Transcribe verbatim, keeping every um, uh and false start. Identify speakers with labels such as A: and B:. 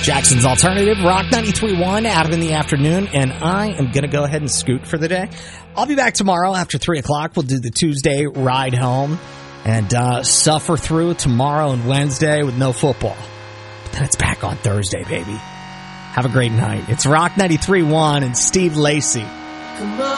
A: Jackson's Alternative, Rock ninety-three point one, out in the afternoon, and I am going to go ahead and scoot for the day. I'll be back tomorrow after three o'clock. We'll do the Tuesday ride home and uh, suffer through tomorrow and Wednesday with no football. But then it's back on Thursday, baby. Have a great night. It's Rock ninety-three point one and Steve Lacy.
B: Come on.